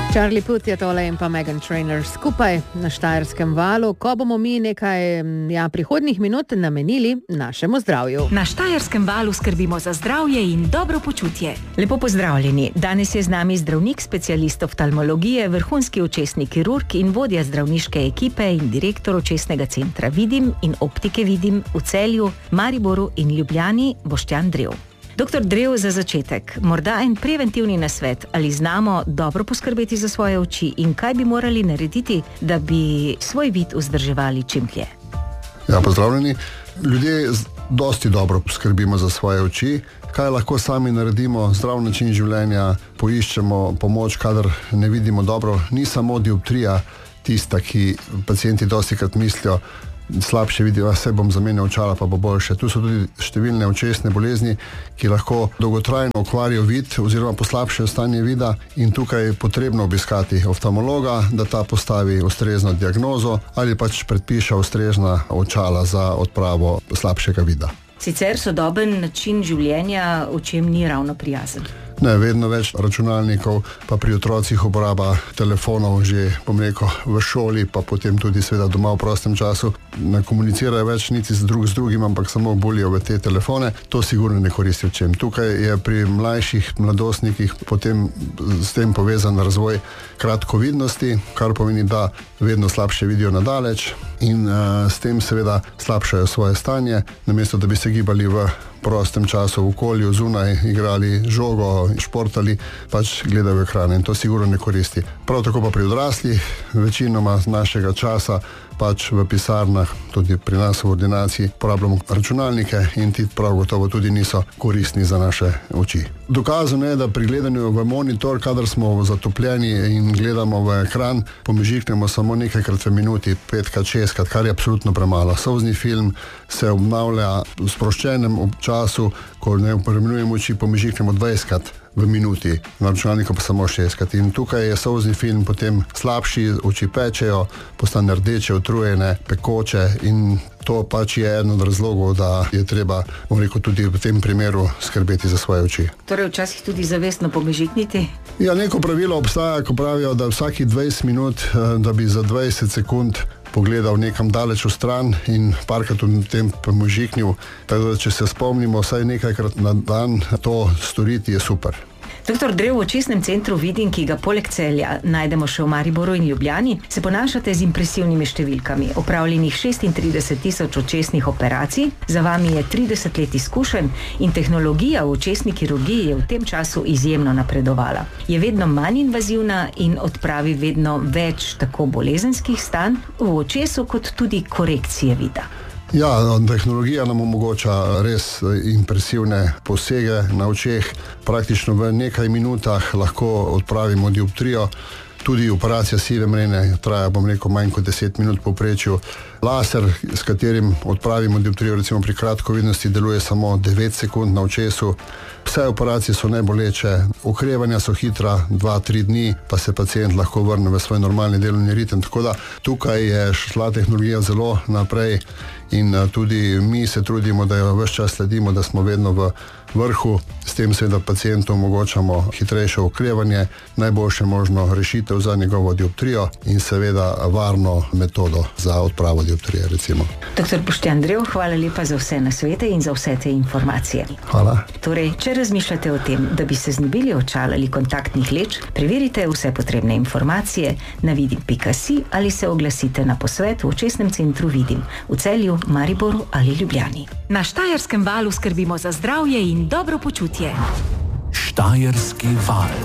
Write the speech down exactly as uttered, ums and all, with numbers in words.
Charlie Puth je tole in pa Meghan Trainor skupaj na Štajerskem valu, ko bomo mi nekaj ja, prihodnjih minut namenili našemu zdravju. Na Štajerskem valu skrbimo za zdravje in dobro počutje. Lepo pozdravljeni. Danes je z nami zdravnik, specialist oftalmologije, vrhunski očesni kirurg in vodja zdravniške ekipe in direktor očesnega centra Vidim in optike Vidim v Celju, Mariboru in Ljubljani, Boštjan Drev. Doktor Drev, za začetek, morda en preventivni nasvet, ali znamo dobro poskrbeti za svoje oči in kaj bi morali narediti, da bi svoj vid vzdrževali čim dlje? Ja, pozdravljeni. Ljudje dosti dobro poskrbimo za svoje oči. Kaj lahko sami naredimo? Zdrav način življenja, poiščemo pomoč, kadar ne vidimo dobro. Ni samo dioptrija tista, ki pacienti dostikrat mislijo, slabše vidijo, vse bom zamenjal očala, pa bo boljše. Tu so tudi številne očesne bolezni, ki lahko dolgotrajno okvarijo vid oziroma poslabšajo stanje vida, in tukaj je potrebno obiskati oftalmologa, da ta postavi ustrezno diagnozo ali pač predpiše ustrezna očala za odpravo slabšega vida. Sicer sodoben način življenja očem ni ravno prijazen. Ne, vedno več računalnikov, pa pri otrocih uporaba telefonov že, bom rekel, v šoli, pa potem tudi seveda doma v prostem času. Ne komunicirajo več niti z drug z drugim, ampak samo bolijo v te telefone. To sigurno ne koristi očem. Tukaj je pri mlajših mladostnikih potem s tem povezan razvoj kratkovidnosti, kar pomeni, da vedno slabše vidijo na daleč in uh, s tem seveda slabšajo svoje stanje, namesto da bi se gibali v prostem času v okolju, zunaj, igrali žogo, športali, pač gledajo ekrane, in to sigurno ne koristi. Prav tako pa pri odraslih, večinoma našega časa pač v pisarnah, tudi pri nas v ordinaciji, porabljamo računalnike in ti prav gotovo tudi niso koristni za naše oči. Dokazano je, da pri gledanju v monitor, kadar smo zatopljeni in gledamo v ekran, pomežiknemo samo nekajkrat v minuti, petkrat, šestkrat, kar je absolutno premalo. Solzni film se obnavlja v sproščenem času, ko ne uporabljujemo oči, pomežiknemo dvajsetkrat v minuti, na računalniku pa samo šestkrat. In tukaj je solzni film potem slabši, oči pečejo, postane rdeče, utrujene, pekoče, in to pač je eden od razlogov, da je treba, bom rekel, tudi v tem primeru skrbeti za svoje oči. Torej včasih tudi zavestno pomežikniti? Ja, neko pravilo obstaja, ko pravijo, da vsaki dvajset minut, da bi za dvajset sekund pogledal nekam daleč v stran in parkrat v tem pomežiknil. Tako da, če se spomnimo vsaj nekajkrat na dan, to storiti je super. Doktor Drev, v očesnem centru Vidim, ki ga poleg Celja najdemo še v Mariboru in Ljubljani, se ponašate z impresivnimi številkami. Opravljenih šestintrideset tisoč očesnih operacij, za vami je trideset let izkušenj in tehnologija v očesni kirurgiji je v tem času izjemno napredovala. Je vedno manj invazivna in odpravi vedno več tako bolezenskih stanj v očesu kot tudi korekcije vida. Ja, tehnologija nam omogoča res impresivne posege na očeh. Praktično v nekaj minutah lahko odpravimo dioptrijo. Tudi operacija sive mrene traja, bom rekel, manj kot deset minut povprečju. Laser, s katerim odpravimo dioptrijo, recimo pri kratkovidnosti, deluje samo devet sekund na očesu. Vse operacije so neboleče, okrevanja so hitra, dva, tri dni, pa se pacient lahko vrne v svoj normalni delovni ritem. Tako da tukaj je šla tehnologija zelo naprej in tudi mi se trudimo, da jo ves čas sledimo, da smo vedno v vrhu. S tem seveda pacientu omogočamo hitrejše okrevanje, najboljše možno rešitev za njegovo dioptrijo in seveda varno metodo za odpravo dioptrije, recimo. Doktor Boštjan Drev, hvala lepa za vse nasvete in za vse te informacije. Hvala. Torej, če razmišljate o tem, da bi se znebili očal ali kontaktnih leč, preverite vse potrebne informacije na vidim pika si ali se oglasite na posvet v očesnem centru Vidim v Celju, Mariboru ali Ljubljani. Na Štajerskem valu skrbimo za zdravje in dobro počutje. Štajerski val.